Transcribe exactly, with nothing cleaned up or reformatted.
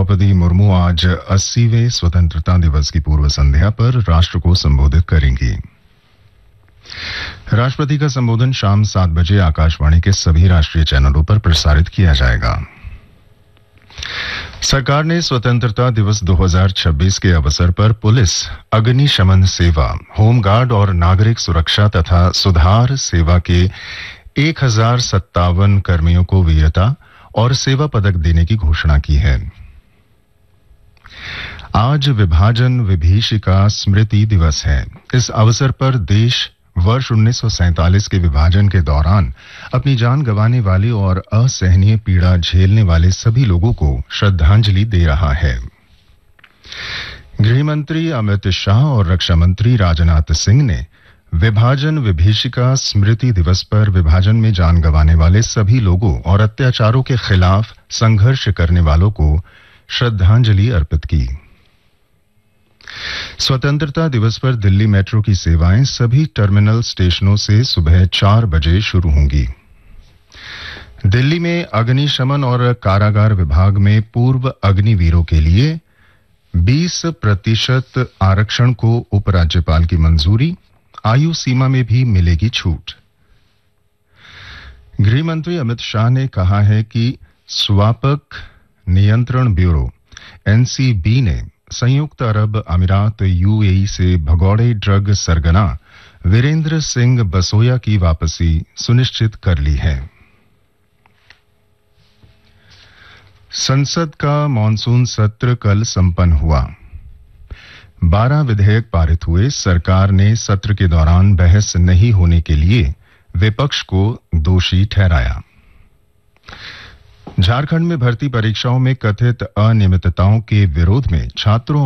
द्रौपदी मुर्मू आज अस्सीवें स्वतंत्रता दिवस की पूर्व संध्या पर राष्ट्र को संबोधित करेंगी। राष्ट्रपति का संबोधन शाम सात बजे आकाशवाणी के सभी राष्ट्रीय चैनलों पर प्रसारित किया जाएगा। सरकार ने स्वतंत्रता दिवस दो हज़ार छब्बीस के अवसर पर पुलिस, अग्निशमन सेवा, होमगार्ड और नागरिक सुरक्षा तथा सुधार सेवा के एक हजार सत्तावन कर्मियों को वीरता और सेवा पदक देने की घोषणा की है। आज विभाजन विभीषिका स्मृति दिवस है। इस अवसर पर देश वर्ष उन्नीस सौ सैंतालीस के विभाजन के दौरान अपनी जान गंवाने वाले और असहनीय पीड़ा झेलने वाले सभी लोगों को श्रद्धांजलि दे रहा है। गृह मंत्री अमित शाह और रक्षा मंत्री राजनाथ सिंह ने विभाजन विभीषिका स्मृति दिवस पर विभाजन में जान गंवाने वाले सभी लोगों और अत्याचारों के खिलाफ संघर्ष करने वालों को श्रद्धांजलि अर्पित की। स्वतंत्रता दिवस पर दिल्ली मेट्रो की सेवाएं सभी टर्मिनल स्टेशनों से सुबह चार बजे शुरू होंगी। दिल्ली में अग्निशमन और कारागार विभाग में पूर्व अग्निवीरों के लिए बीस प्रतिशत आरक्षण को उपराज्यपाल की मंजूरी, आयु सीमा में भी मिलेगी छूट। गृह मंत्री अमित शाह ने कहा है कि स्वापक नियंत्रण ब्यूरो एनसीबी ने संयुक्त अरब अमीरात यूएई से भगौड़े ड्रग सरगना वीरेंद्र सिंह बसोया की वापसी सुनिश्चित कर ली है। संसद का मॉनसून सत्र कल संपन्न हुआ। बारह विधेयक पारित हुए। सरकार ने सत्र के दौरान बहस नहीं होने के लिए विपक्ष को दोषी ठहराया। झारखंड में भर्ती परीक्षाओं में कथित अनियमितताओं के विरोध में छात्रों